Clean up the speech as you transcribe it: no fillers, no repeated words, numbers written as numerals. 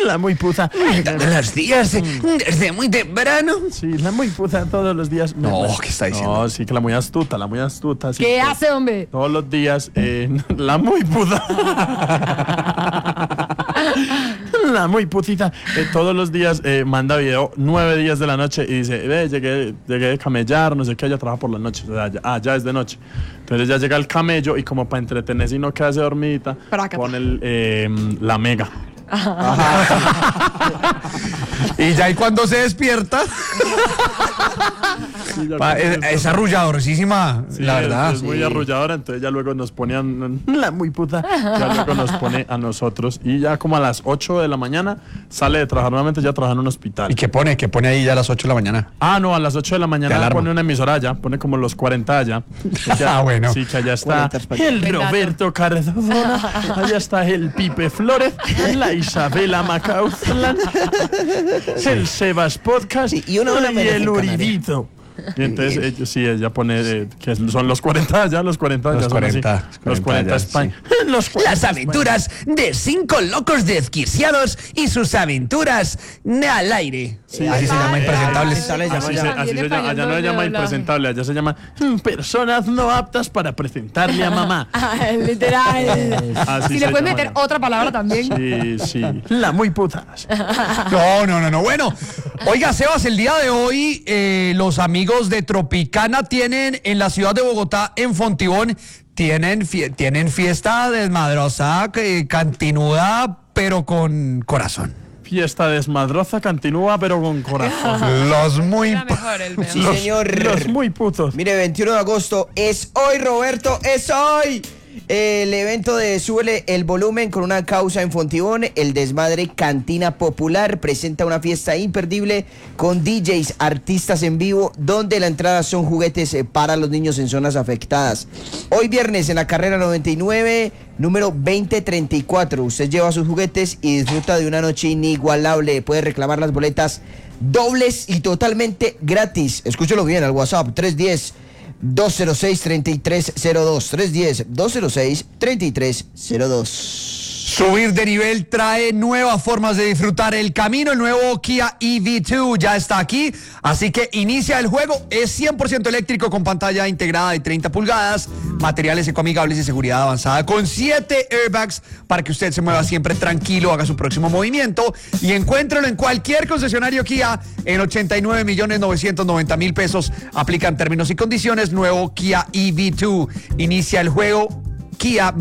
La muy puta. Todos los días, desde muy temprano. Sí, la muy puta todos los días. No, ¿qué está diciendo? No, sí, que la muy astuta. Sí, ¿Qué hace, hombre? todos los días, la muy puta. La muy putita. Todos los días manda video 9 días de la noche y dice, llegué de camellar, no sé qué, ella trabaja por la noche. O sea, ya es de noche. Entonces ya llega el camello y como para entretenerse y no quedarse dormidita, pone la mega. Y ya y cuando se despierta es arrulladorcísima, sí, la verdad. Es muy arrulladora, entonces ya luego nos pone la muy puta, ya luego nos pone a nosotros y ya como a las 8 de la mañana sale de trabajar nuevamente, ya trabaja en un hospital. ¿Y qué pone? ¿Qué pone ahí ya a las 8 de la mañana? No, a las 8 de la mañana pone una emisora allá, pone como los 40 allá. Bueno. Sí, que allá está el Roberto Cardona, allá está el Pipe Flores, la Isabela Macauslan, el Sebas Podcast y el Uridito. Y entonces ella pone que son los 40 ya, los 40 ya son así. Los 40 España. Las aventuras de 5 locos desquiciados y sus aventuras al aire. Sí, así se llama Impresentables. Así se llama, allá no se llama Impresentable, allá se llama Personas no aptas para presentarle a mamá. Literal. Así Si le puedes meter otra palabra también. Sí. La muy putas. No. Bueno, oiga, Sebas, el día de hoy los amigos de Tropicana tienen en la ciudad de Bogotá, en Fontibón, tienen fiesta desmadrosa, cantinuda, pero con corazón. Fiesta desmadrosa, cantinúa, pero con corazón. Los muy... Sí, señor. Los muy putos. Mire, 21 de agosto es hoy, Roberto, es hoy. El evento de Súbele el Volumen con una causa en Fontibón, el Desmadre Cantina Popular, presenta una fiesta imperdible con DJs, artistas en vivo, donde la entrada son juguetes para los niños en zonas afectadas. Hoy viernes en la carrera 99, número 2034, usted lleva sus juguetes y disfruta de una noche inigualable. Puede reclamar las boletas dobles y totalmente gratis. Escúchelo bien al WhatsApp 310-206-3302. 310-206-3302. Subir de nivel trae nuevas formas de disfrutar el camino. El nuevo Kia EV2 ya está aquí, así que inicia el juego. Es 100% eléctrico con pantalla integrada de 30 pulgadas, materiales ecoamigables y seguridad avanzada con 7 airbags para que usted se mueva siempre tranquilo, haga su próximo movimiento y encuéntrelo en cualquier concesionario Kia en 89.990.000 pesos. Aplican términos y condiciones. Nuevo Kia EV2. Inicia el juego. Kia